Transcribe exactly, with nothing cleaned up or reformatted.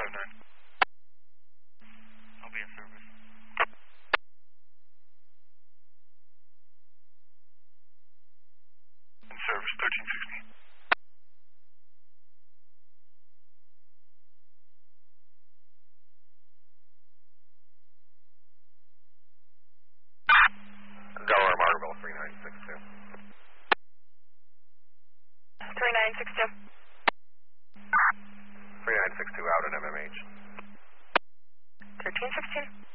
five nine. I'll be in service. In service, thirteen sixty. Delaware Margaret three nine six two. three nine six two. three nine six two out at M M H. thirteen sixteen.